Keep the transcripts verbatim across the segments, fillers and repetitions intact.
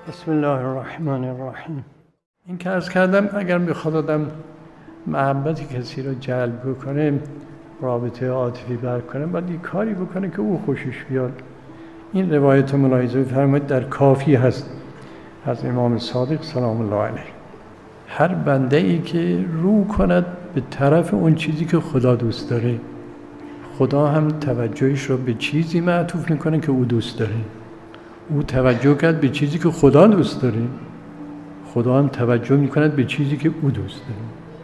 بسم الله الرحمن الرحیم. این که عرض کردم اگر بخواد آدم محبت کسی رو جلب بکنه، رابطه عاطفی برقرار کنه، باید یه کاری بکنه که او خوشش بیاد. این روایت ملاحظه بفرمایید در کافی هست از امام صادق سلام الله علیه. هر بنده ای که رو کند به طرف اون چیزی که خدا دوست داره، خدا هم توجهش رو به چیزی معطوف میکنه که او دوست داره. او توجه کرد به چیزی که خدا دوست داره، خدا هم توجه میکند به چیزی که او دوست داره،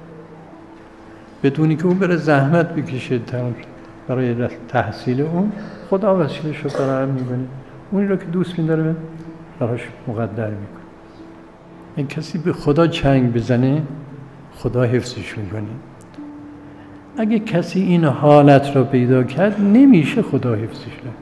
بدونی که او بره زحمت بکشه برای تحصیل اون، خدا وسیله‌اش رو فراهم میکنه. اونی رو که دوست می‌داره براش مقدر میکنه. این کسی به خدا چنگ بزنه، خدا حفظش میکنه. اگه کسی این حالت رو پیدا کرد، نمیشه خدا حفظش کنه.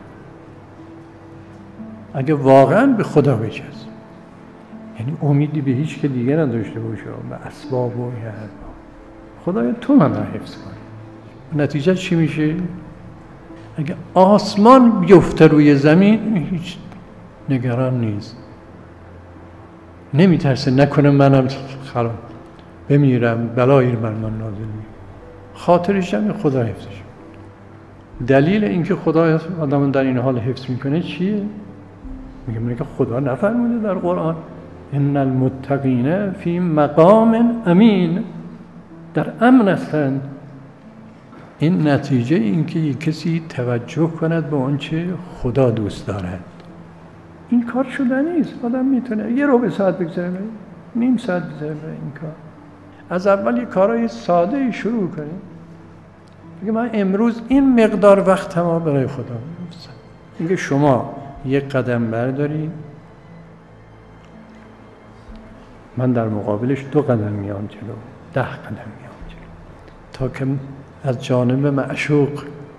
اگه واقعا به خدا بچسبه، یعنی امیدی به هیچ که دیگه نداشته باشه، به اسباب و این حرفا، خدایا تو من رو حفظ کن. نتیجه چی میشه؟ اگه آسمان بیفته روی زمین، هیچ نگران نیست، نمیترسه نکنه منم خراب بمیرم، بلایی بر من نازل میشه. خاطرش هم خدا حفظش. دلیل اینکه خدا آدم در این حال حفظ میکنه چیه؟ میگه میگه خدا نفرموده در قرآن ان المتقین فی مقام امین، در امن هستند. این نتیجه اینکه یک کسی توجه کند به آنچه خدا دوست دارد. این کار شده نیست. آدم میتونه یه ربع ساعت بگذره، نیم ساعت بگذره این کار. از اول یه کارهای ساده شروع کنیم. میگه من امروز این مقدار وقت ما برای خدا می‌گذارم. میگه شما یک قدم برداری، من در مقابلش دو قدم میام جلو، ده قدم میام جلو، تا که از جانب معشوق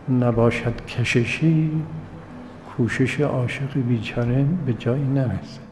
نباشد کششی، کوشش عاشق بیچاره به جایی نرسد.